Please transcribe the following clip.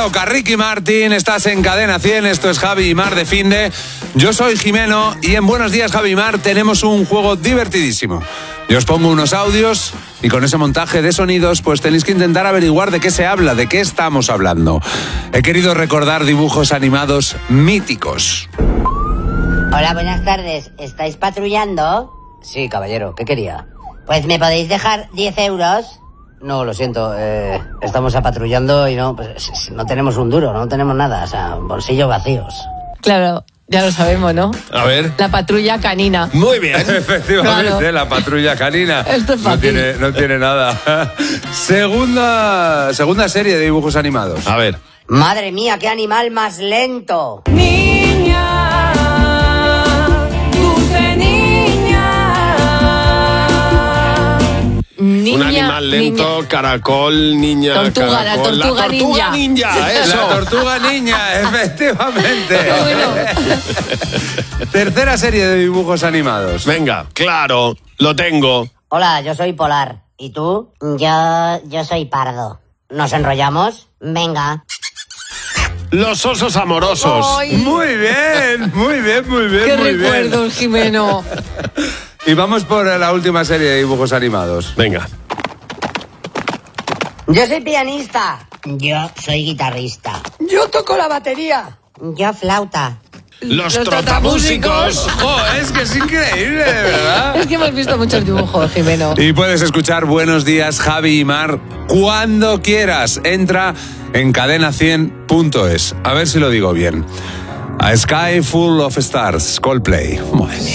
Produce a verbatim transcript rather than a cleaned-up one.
loca, Ricky Martin, estás en Cadena cien, esto es Javi y Mar de Finde. Yo soy Jimeno y en Buenos Días, Javi y Mar tenemos un juego divertidísimo. Yo os pongo unos audios y con ese montaje de sonidos pues tenéis que intentar averiguar de qué se habla, de qué estamos hablando. He querido recordar dibujos animados míticos. Hola, buenas tardes. ¿Estáis patrullando? Sí, caballero, ¿qué quería? Pues me podéis dejar diez euros. No, lo siento, eh, estamos apatrullando y no, pues, no tenemos un duro, no tenemos nada, o sea, bolsillos vacíos. Claro, ya lo sabemos, ¿no? A ver. La patrulla canina. Muy bien. Efectivamente, claro. La patrulla canina. Esto es fácil. No tiene, no tiene nada. Segunda, segunda serie de dibujos animados. A ver. Madre mía, qué animal más lento. Niña, dulce niña. Niña, Un animal lento, niña. caracol, niña, Tortuga, la caracol. tortuga la tortuga ninja. ninja, eso. La tortuga niña, efectivamente. Bueno. Tercera serie de dibujos animados. Venga, claro, lo tengo. Hola, yo soy Polar. ¿Y tú? Yo, yo soy Pardo. ¿Nos enrollamos? Venga. Los osos amorosos. Ay, Muy bien, muy bien, muy bien, qué muy bien. recuerdos, Jimeno. Y vamos por la última serie de dibujos animados. Venga. Yo soy pianista. Yo soy guitarrista. Yo toco la batería. Yo flauta. Los, Los trotamúsicos. ¡Oh, es que es increíble, de verdad! Es que hemos visto muchos dibujos, Jimeno. Y puedes escuchar Buenos Días, Javi y Mar cuando quieras. Entra en cadena cien punto es. A ver si lo digo bien. A Sky Full of Stars, Coldplay. Madre mía.